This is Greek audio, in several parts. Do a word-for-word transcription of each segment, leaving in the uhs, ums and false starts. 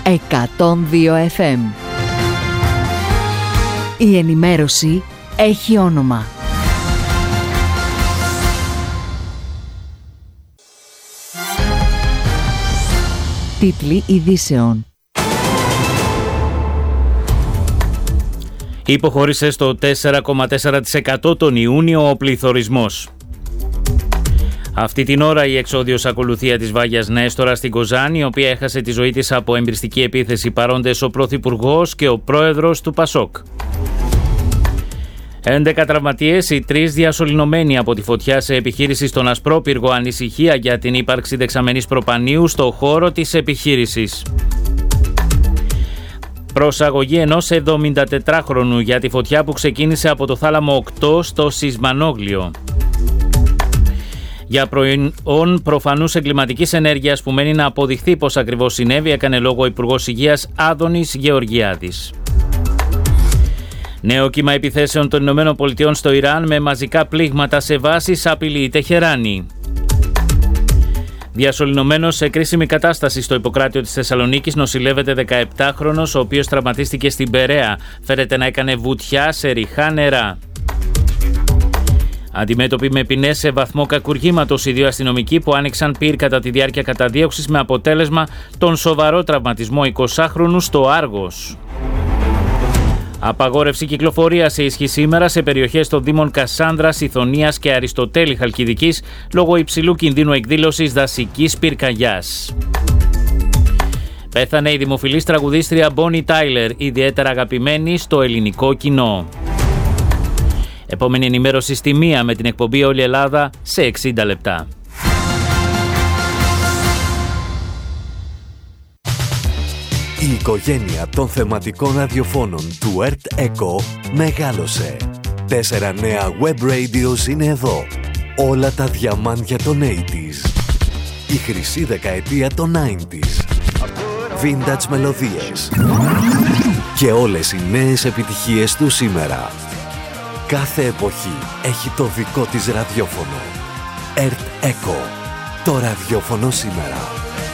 εκατόν δύο εφ εμ. Η ενημέρωση έχει όνομα. Τίτλοι ειδήσεων. Υποχώρησε στο τέσσερα κόμμα τέσσερα τοις εκατό τον Ιούνιο ο πληθωρισμός. Αυτή την ώρα η εξόδιος ακολουθία της Βάγιας Νέστορα στην Κοζάνη, η οποία έχασε τη ζωή της από εμπριστική επίθεση, παρόντες ο Πρωθυπουργός και ο Πρόεδρος του Πασόκ. έντεκα τραυματίες, οι τρεις διασωληνωμένοι από τη φωτιά σε επιχείρηση στον Ασπρόπυργο, ανησυχία για την ύπαρξη δεξαμενής προπανίου στο χώρο της επιχείρησης. Προσαγωγή ενός εβδομηντατετράχρονου για τη φωτιά που ξεκίνησε από το θάλαμο οκτώ στο Σισμανόγλιο. Για προϊόν προφανούς εγκληματικής ενέργειας που μένει να αποδειχθεί πως ακριβώς συνέβη, έκανε λόγο ο Υπουργός Υγείας Άδωνης Γεωργιάδης. Νέο κύμα επιθέσεων των Ηνωμένων Πολιτειών στο Ιράν με μαζικά πλήγματα σε βάσεις απειλεί η Τεχεράνη. Διασωληνωμένος σε κρίσιμη κατάσταση στο υποκράτειο της Θεσσαλονίκης νοσηλεύεται δεκαεπτάχρονος, ο οποίος τραυματίστηκε στην Περαία. Φέρεται να έκανε βουτιά σε ρηχά νερά. Αντιμέτωποι με ποινές σε βαθμό κακουργήματος οι δύο αστυνομικοί που άνοιξαν πυρ κατά τη διάρκεια καταδίωξης, με αποτέλεσμα τον σοβαρό τραυματισμό εικοσάχρονου στο Άργος. Απαγόρευση κυκλοφορίας σε ισχύ σήμερα σε περιοχές των Δήμων Κασάνδρας, Ιθωνίας και Αριστοτέλη Χαλκιδικής λόγω υψηλού κινδύνου εκδήλωσης δασικής πυρκαγιάς. Πέθανε η δημοφιλής τραγουδίστρια Bonnie Tyler, ιδιαίτερα αγαπημένη στο ελληνικό κοινό. Επόμενη ενημέρωση στη μία με την εκπομπή Όλη Ελλάδα σε εξήντα λεπτά. Η οικογένεια των θεματικών ραδιοφώνων του ΕΡΤ ΕΚΟ μεγάλωσε. Τέσσερα νέα web radios είναι εδώ. Όλα τα διαμάντια των ογδόντα. Η χρυσή δεκαετία των ενενήντα. Vintage μελωδίες. Και όλες οι νέες επιτυχίες του σήμερα. Κάθε εποχή έχει το δικό της ραδιόφωνο. ΕΡΤ ΕΚΟ. Το ραδιόφωνο σήμερα.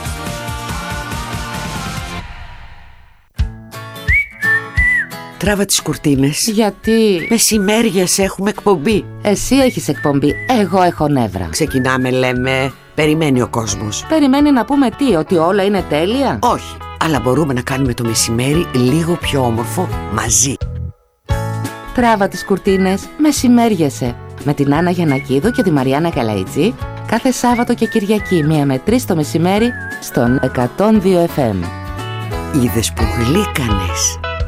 Τράβα τις κουρτίνες. Γιατί? Μεσημέριες έχουμε εκπομπή. Εσύ έχεις εκπομπή, εγώ έχω νεύρα. Ξεκινάμε, λέμε. Περιμένει ο κόσμος. Περιμένει να πούμε τι, ότι όλα είναι τέλεια? Όχι, αλλά μπορούμε να κάνουμε το μεσημέρι λίγο πιο όμορφο μαζί. Τράβα τις κουρτίνες, μεσημέριεσαι. Με την Άννα Γιαννακίδου και τη Μαριάννα Καλαϊτζή, κάθε Σάββατο και Κυριακή, μία με τρεις το μεσημέρι, στον εκατόν δύο εφ εμ. Είδες που γλύκανες.